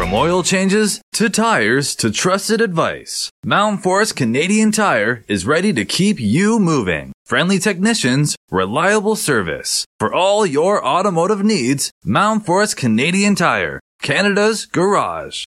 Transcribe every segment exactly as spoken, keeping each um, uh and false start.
From oil changes, to tires, to trusted advice, Mountain Forest Canadian Tire is ready to keep you moving. Friendly technicians, reliable service. For all your automotive needs, Mountain Forest Canadian Tire, Canada's garage.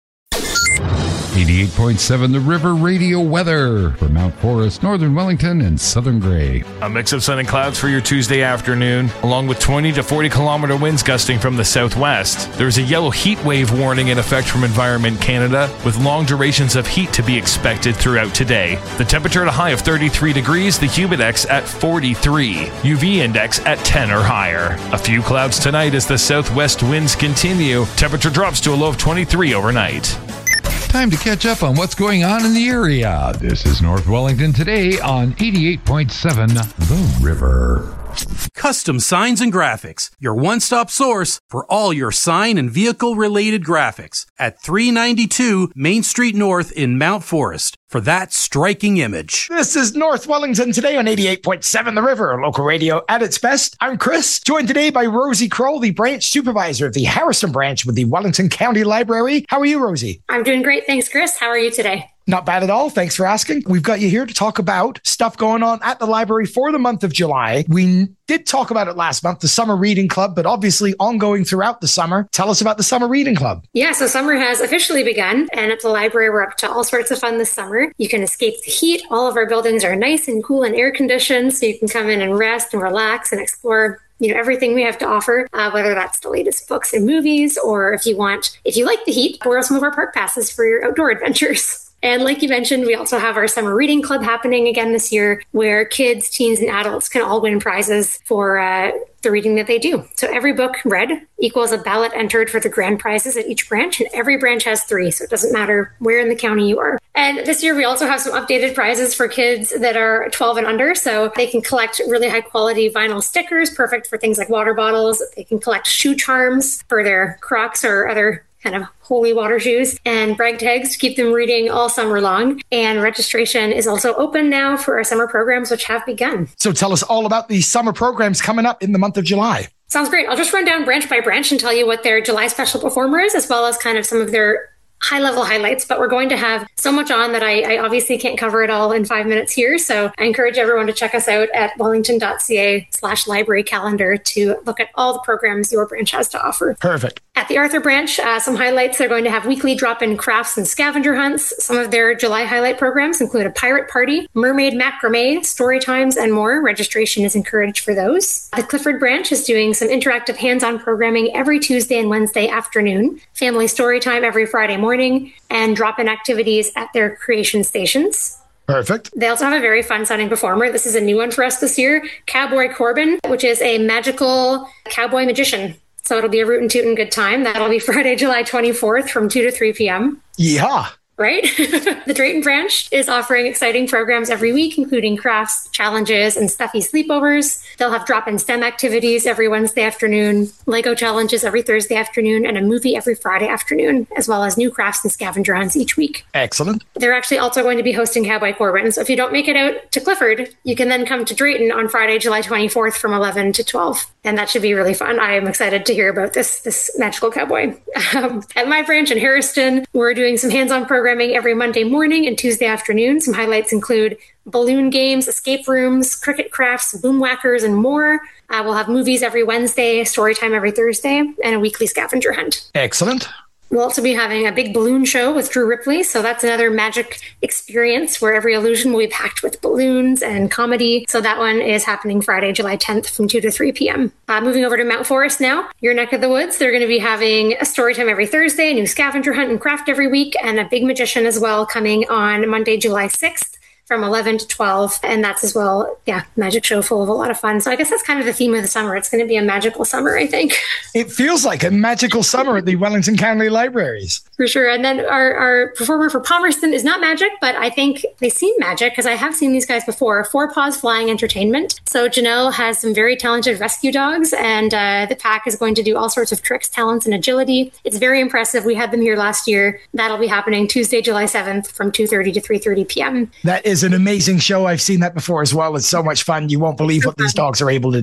eighty-eight point seven The River Radio weather for Mount Forest, Northern Wellington, and Southern Grey. A mix of sun and clouds for your Tuesday afternoon, along with twenty to forty kilometer winds gusting from the southwest. There's a yellow heat wave warning in effect from Environment Canada, with long durations of heat to be expected throughout today. The temperature at a high of thirty-three degrees, the humidex at forty-three, U V index at ten or higher. A few clouds tonight as the southwest winds continue. Temperature drops to a low of twenty-three overnight. Time to catch up on what's going on in the area. This is North Wellington Today on eighty-eight point seven The River. Custom Signs and Graphics, your one-stop source for all your sign and vehicle-related graphics at three ninety-two Main Street North in Mount Forest for that striking image. This is North Wellington Today on eighty-eight point seven The River, local radio at its best. I'm Chris, joined today by Rosie Kroll, the branch supervisor of the Harrison branch with the Wellington County Library. How are you, Rosie? I'm doing great. Thanks, Chris. How are you today? Not bad at all. Thanks for asking. We've got you here to talk about stuff going on at the library for the month of July. We did talk about it last month, the Summer Reading Club, but obviously ongoing throughout the summer. Tell us about the Summer Reading Club. Yeah, so summer has officially begun, and at the library, we're up to all sorts of fun this summer. You can escape the heat. All of our buildings are nice and cool and air conditioned, so you can come in and rest and relax and explore you know, everything we have to offer, uh, whether that's the latest books and movies, or if you want, if you like the heat, borrow some of our park passes for your outdoor adventures. And like you mentioned, we also have our Summer Reading Club happening again this year, where kids, teens, and adults can all win prizes for uh, the reading that they do. So every book read equals a ballot entered for the grand prizes at each branch, and every branch has three, so it doesn't matter where in the county you are. And this year, we also have some updated prizes for kids that are twelve and under, so they can collect really high-quality vinyl stickers, perfect for things like water bottles. They can collect shoe charms for their Crocs or other kind of holy water shoes, and brag tags to keep them reading all summer long. And registration is also open now for our summer programs, which have begun. So tell us all about the summer programs coming up in the month of July. Sounds great. I'll just run down branch by branch and tell you what their July special performer is, as well as kind of some of their high-level highlights, but we're going to have so much on that I, I obviously can't cover it all in five minutes here. So I encourage everyone to check us out at wellington.ca slash library calendar to look at all the programs your branch has to offer. Perfect. At the Arthur branch, uh, some highlights. They're going to have weekly drop-in crafts and scavenger hunts. Some of their July highlight programs include a pirate party, mermaid macrame, story times, and more. Registration is encouraged for those. The Clifford branch is doing some interactive hands-on programming every Tuesday and Wednesday afternoon, family story time every Friday morning, and drop-in activities at their creation stations. Perfect. They also have a very fun-sounding performer. This is a new one for us this year, Cowboy Corbin, which is a magical cowboy magician. So it'll be a rootin' tootin' good time. That'll be Friday, July twenty-fourth from two to three p.m. Yeah. Right? The Drayton branch is offering exciting programs every week, including crafts, challenges, and stuffy sleepovers. They'll have drop-in STEM activities every Wednesday afternoon, Lego challenges every Thursday afternoon, and a movie every Friday afternoon, as well as new crafts and scavenger hunts each week. Excellent. They're actually also going to be hosting Cowboy Corbin. So if you don't make it out to Clifford, you can then come to Drayton on Friday, July twenty-fourth from eleven to twelve. And that should be really fun. I am excited to hear about this, this magical cowboy. Um, at my branch in Harrison, we're doing some hands-on programming every Monday morning and Tuesday afternoon. Some highlights include balloon games, escape rooms, cricket crafts, boom whackers, and more. Uh, we'll have movies every Wednesday, story time every Thursday, and a weekly scavenger hunt. Excellent. We'll also be having a big balloon show with Drew Ripley. So that's another magic experience where every illusion will be packed with balloons and comedy. So that one is happening Friday, July tenth from two to three p.m. Uh, moving over to Mount Forest now, your neck of the woods. They're going to be having a story time every Thursday, a new scavenger hunt and craft every week, and a big magician as well coming on Monday, July sixth. From eleven to twelve. And that's as well, yeah, magic show full of a lot of fun. So I guess that's kind of the theme of the summer. It's going to be a magical summer, I think. It feels like a magical summer at the Wellington County Libraries. For sure. And then our, our performer for Palmerston is not magic, but I think they seem magic because I have seen these guys before. Four Paws Flying Entertainment. So Janelle has some very talented rescue dogs, and uh, the pack is going to do all sorts of tricks, talents, and agility. It's very impressive. We had them here last year. That'll be happening Tuesday, July seventh from two thirty to three thirty p.m. That is an amazing show. I've seen that before as well. It's so much fun. You won't believe what these dogs are able to do.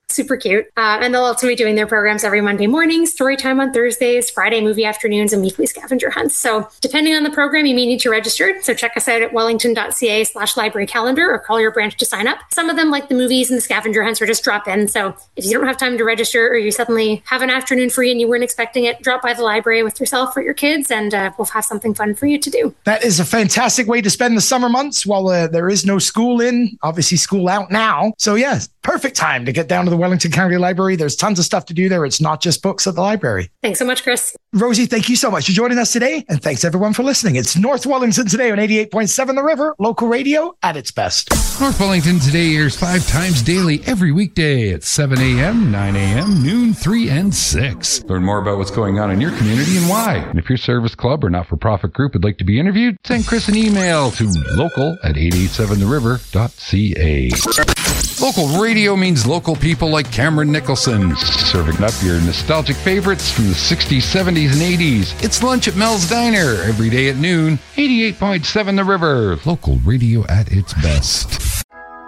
Super cute. Uh, and they'll also be doing their programs every Monday morning, story time on Thursdays, Friday movie afternoons, and weekly scavenger hunts. So depending on the program, you may need to register. So check us out at wellington.ca slash library calendar or call your branch to sign up. Some of them, like the movies and the scavenger hunts, are just drop in. So if you don't have time to register or you suddenly have an afternoon free and you weren't expecting it, drop by the library with yourself or your kids and uh, we'll have something fun for you to do. That is a fantastic way to spend the summer months while uh, there is no school in. Obviously, school out now. So, yes, perfect time to get down to the Wellington County Library. There's tons of stuff to do there. It's not just books at the library. Thanks so much, Chris. Rosie, thank you so much for joining us today. And thanks, everyone, for listening. It's North Wellington Today on eighty-eight point seven The River, local radio at its best. North Wellington Today airs five times daily every weekday at seven a.m., nine a.m., noon, three, and six. Learn more about what's going on in your community and why. And if your service club or not-for-profit group would like to be interviewed, send Chris an email to local at eight eight seven the river dot c a. Local radio means local people like Cameron Nicholson, serving up your nostalgic favorites from the sixties, seventies, and eighties. It's lunch at Mel's Diner every day at noon. eighty-eight point seven The River, local radio at its best.